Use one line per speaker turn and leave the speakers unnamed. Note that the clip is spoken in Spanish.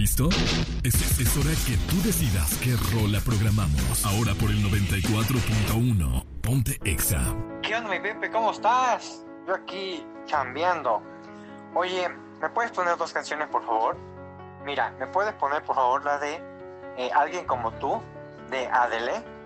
listo? Es hora que tú decidas qué rola programamos. Ahora por el 94.1. Ponte Exa.
¿Qué onda, mi Pepe? ¿Cómo estás? Yo aquí chambeando. Oye, ¿me puedes poner dos canciones, por favor? Mira, ¿me puedes poner, por favor, la de Alguien como tú, de Adele?